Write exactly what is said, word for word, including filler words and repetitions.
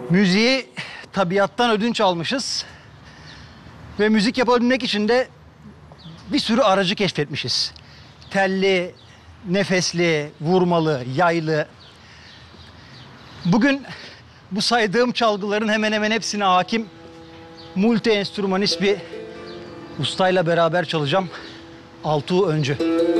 Müziği tabiattan ödünç almışız. Ve müzik yapabilmek için de bir sürü aracı keşfetmişiz. Telli, nefesli, vurmalı, yaylı. Bugün bu saydığım çalgıların hemen hemen hepsine hakim multi enstrümanist bir ustayla beraber çalacağım. Altuğ Öncü.